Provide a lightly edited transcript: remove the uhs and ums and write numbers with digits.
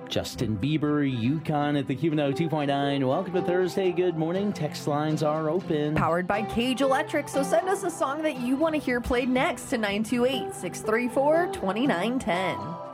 Justin Bieber, Yukon at the Q&O 2.9. Welcome to Thursday. Good morning. Text lines are open. Powered by Cage Electric. So send us a song that you want to hear played next to 928-634-2910.